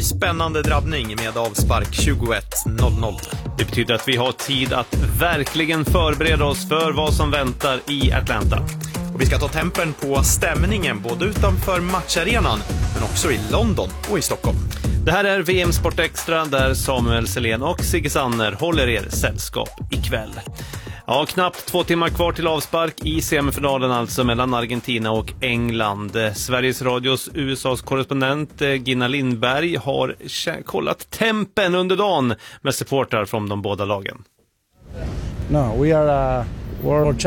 ny spännande drabbning med avspark 21:00. Det betyder att vi har tid att verkligen förbereda oss för vad som väntar i Atlanta. Och vi ska ta tempen på stämningen både utanför matcharenan men också i London och i Stockholm. Det här är VM Sport Extra där Samuel Selén och Sigge Sanner håller er sällskap ikväll. Ja, knappt 2 timmar kvar till avspark i semifinalen alltså mellan Argentina och England. Sveriges Radios USAs korrespondent Gina Lindberg har kollat tempen under dagen med supportrar från de båda lagen. No, we are world